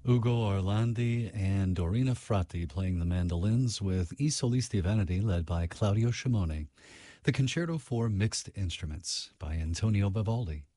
Ugo Orlandi and Dorina Fratti playing the mandolins with I Solisti Veneti led by Claudio Scimone. The Concerto for Mixed Instruments by Antonio Vivaldi.